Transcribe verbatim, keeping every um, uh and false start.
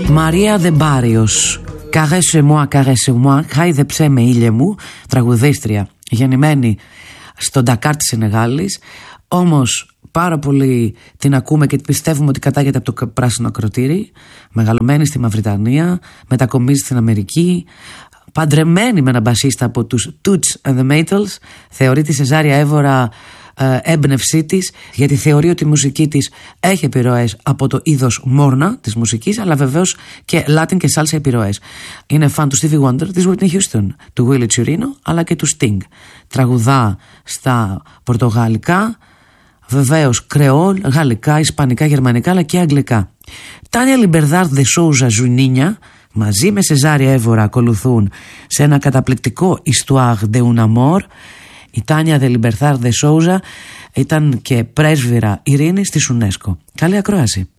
Μαρία Δεμπάριος, Caresse moi, caresse moi, χάιδεψέ με ήλιε μου, τραγουδίστρια, γεννημένη στον Ντακάρ της Σενεγάλης, όμως πάρα πολύ την ακούμε και πιστεύουμε ότι κατάγεται από το πράσινο ακροτήρι, μεγαλωμένη στη Μαυριτανία, μετακομίζει στην Αμερική, παντρεμένη με έναν μπασίστα από τους Toots and the Maytals, θεωρεί τη Σεζάρια Εύωρα ε, έμπνευσή της, γιατί θεωρεί ότι η μουσική της έχει επιρροές από το είδος μόρνα της μουσικής, αλλά βεβαίως και Latin και salsa επιρροές. Είναι φαν του Stevie Wonder, της Whitney Houston, του Willie Chirino, αλλά και του Sting. Τραγουδά στα πορτογαλικά, βεβαίως κρεόλ, γαλλικά, ισπανικά, γερμανικά, αλλά και αγγλικά. Τάνια Λιμπερδάρ Δε Σόουζα Ζουνίνια μαζί με Σεζάρια Εύωρα ακολουθούν σε ένα καταπληκτικό Histoire de un amour. Η Τάνια Δε Λιμπερδάρ Δε Σόουζα ήταν και πρέσβυρα ειρήνης της UNESCO. Καλή ακρόαση.